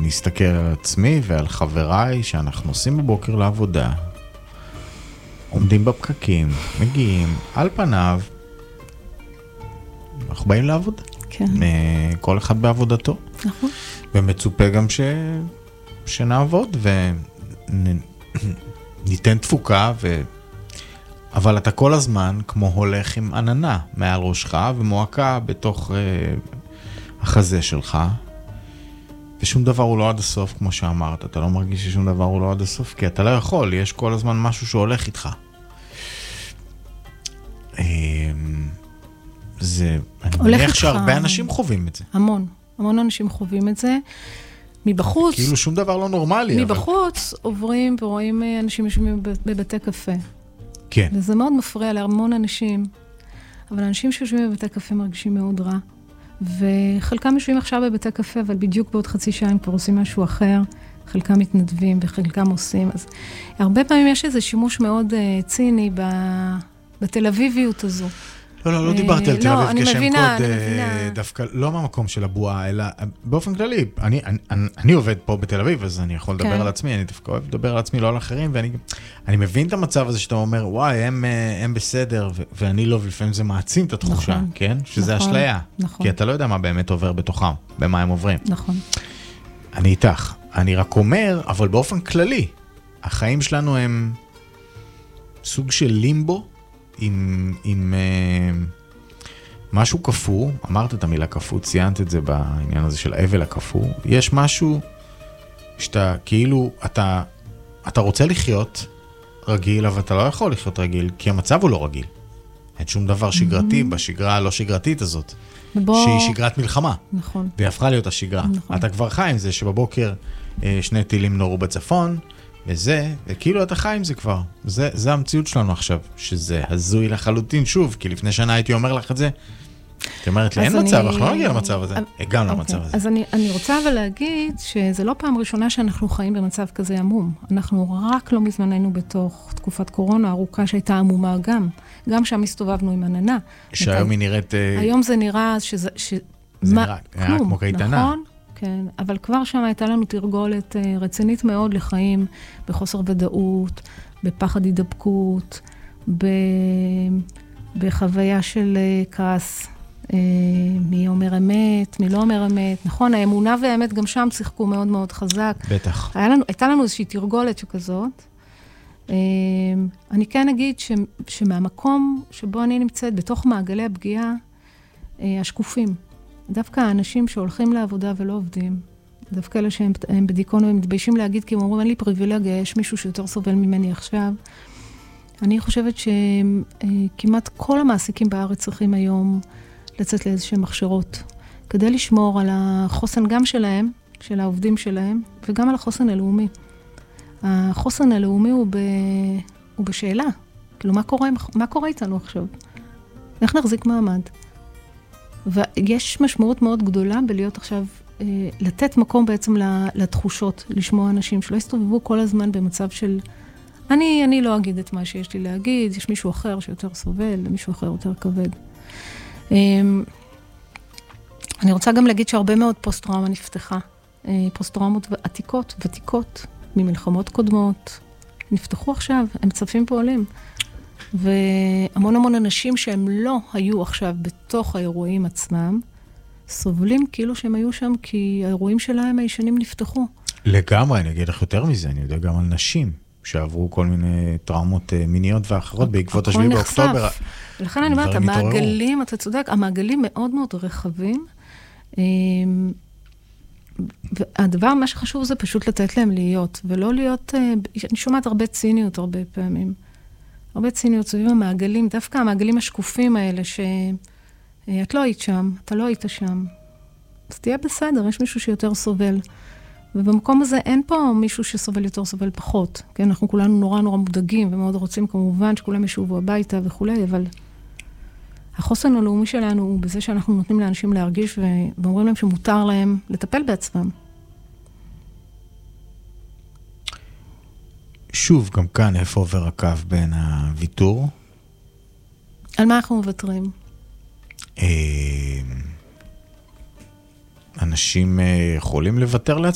אני אסתכל על עצמי ועל חבריי שאנחנו עושים בבוקר לעבודה, עומדים בפקקים, מגיעים, על פניו, אנחנו באים לעבודה. כן. כל אחד בעבודתו. נכון. ומצופה גם שנעבוד וניתן תפוקה, אבל אתה כל הזמן כמו הולך עם עננה מעל ראשך ומועקה בתוך החזה שלך, ושום דבר הוא לא עד הסוף, כמו שאמרת. אתה לא מרגיש ששום דבר הוא לא עד הסוף, כי אתה לא יכול, יש כל הזמן משהו שהולך איתך. אני מניח שהרבה אנשים חווים את זה. המון אנשים חווים את זה. מבחוץ... כאילו שום דבר לא נורמלי. מבחוץ עוברים ורואים אנשים יושבים בבתי קפה. כן. וזה מאוד מפריע להמון אנשים. אבל אנשים שיושבים בבתי קפה מרגישים מאוד רע. וחלקם יושבים עכשיו בבתי קפה, אבל בדיוק בעוד חצי שעה הם כבר עושים משהו אחר. חלקם מתנדבים וחלקם עושים. אז הרבה פעמים יש איזה שימוש מאוד ציני בתל אביביות הזו. לא דיברתי על תל אביב כשם קוד, מבינה. דווקא לא מהמקום של הבועה, אלא באופן כללי. אני עובד פה בתל אביב, אז אני יכול לדבר על עצמי, אני דווקא אוהב לדבר על עצמי, לא על אחרים, ואני מבין את המצב הזה שאתה אומר, וואי, הם בסדר, ואני לא, ולפעמים זה מעצים את התחושה, כן? שזה אשליה. כי אתה לא יודע מה באמת עובר בתוכם, במה הם עוברים. נכון. אני איתך. אני רק אומר, אבל באופן כללי, החיים שלנו הם סוג של לימבו, עם משהו כפו, אמרת את המילה כפו, ציינת את זה בעניין הזה של אבל הכפו, יש משהו שאתה כאילו, אתה רוצה לחיות רגיל, אבל אתה לא יכול לחיות רגיל, כי המצב הוא לא רגיל. אין שום דבר שגרתי בשגרה הלא שגרתית הזאת, שהיא שגרת מלחמה. נכון. והיא הפכה להיות השגרה. נכון. אתה כבר חי עם זה שבבוקר 2 טילים נורו בצפון, וכאילו אתה חי עם זה כבר. זה המציאות שלנו עכשיו, שזה הזוי לחלוטין שוב, כי לפני שנה הייתי אומר לך את זה, את אומרת לי, אין מצב, אנחנו לא נגיע למצב הזה, הגענו למצב הזה. אז אני רוצה אבל להגיד שזה לא פעם ראשונה שאנחנו חיים במצב כזה עמום. אנחנו רק לא מזמן היינו בתוך תקופת קורונה ארוכה שהייתה עמומה גם שם הסתובבנו עם עננה. שהיום היא נראית... היום זה נראה שזה... זה נראה כמו קייטנה. נכון? כן, אבל כבר שם הייתה לנו תרגולת רצינית מאוד לחיים, בחוסר ודאות, בפחד הידבקות, בחוויה של כעס, מי אומר אמת, מי לא אומר אמת. נכון, האמונה והאמת גם שם שיחקו מאוד מאוד חזק. בטח. הייתה לנו איזושהי תרגולת שכזאת. אני כן אגיד שמהמקום שבו אני נמצאת, בתוך מעגלי הפגיעה, השקופים. דווקא האנשים שהולכים לעבודה ולא עובדים, דווקא אלה שהם בדיכאון והם מתביישים להגיד, כי הם אומרים, אין לי פריבילגיה, יש מישהו שיותר סובל ממני עכשיו. אני חושבת שכמעט כל המעסיקים בארץ צריכים היום לצאת לאיזשהם הכשרות, כדי לשמור על החוסן גם שלהם, של העובדים שלהם, וגם על החוסן הלאומי. החוסן הלאומי הוא בשאלה. כאילו, מה קורה איתנו עכשיו? איך נחזיק מעמד? ויש משמעות מאוד גדולה בלהיות עכשיו, לתת מקום בעצם לתחושות, לשמוע אנשים שלא יסתובבו כל הזמן במצב של, אני לא אגיד את מה שיש לי להגיד, יש מישהו אחר שיותר סובל, מישהו אחר יותר כבד. אני רוצה גם להגיד שהרבה מאוד פוסט-טראומה נפתחה. פוסט-טראומות עתיקות, ותיקות, ממלחמות קודמות, נפתחו עכשיו, הם צפים פועלים. והמון אנשים שהם לא היו עכשיו בתוך האירועים עצמם, סובלים כאילו שהם היו שם, כי האירועים שלהם הישנים נפתחו. לגמרי, אני אגיד לך יותר מזה, אני יודע גם על נשים שעברו כל מיני טראומות מיניות ואחרות בעקבות השביעי באוקטובר. ולכן אני אומרת, המעגלים, אתה צודק, המעגלים מאוד מאוד רחבים. והדבר, מה שחשוב זה פשוט לתת להם להיות, ולא להיות, אני שומעת הרבה ציניות הרבה פעמים. הרבה ציניות סביב המעגלים, דווקא המעגלים השקופים האלה, שאת לא היית שם, אתה לא היית שם. אז תהיה בסדר, יש מישהו שיותר סובל. ובמקום הזה אין פה מישהו שסובל יותר, סובל פחות. כן, אנחנו כולנו נורא מודאגים, ומאוד רוצים כמובן שכולם ישובו הביתה וכו', אבל החוסן הלאומי שלנו הוא בזה שאנחנו נותנים לאנשים להרגיש, ואומרים להם שמותר להם לטפל בעצמם. שוב, גם כאן, איפה עובר הקו בין הוויתור? על מה אנחנו מוותרים? אנשים יכולים לוותר לעצמם?